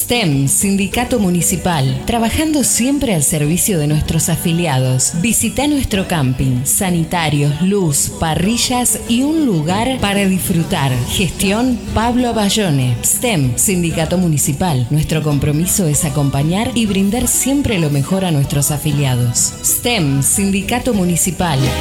STEM, Sindicato Municipal, trabajando siempre al servicio de nuestros afiliados. Visita nuestro camping, sanitarios, luz, parrillas y un lugar para disfrutar. Gestión Pablo Bayone. STEM, Sindicato Municipal. Nuestro compromiso es acompañar y brindar siempre lo mejor a nuestros afiliados. STEM, Sindicato Municipal.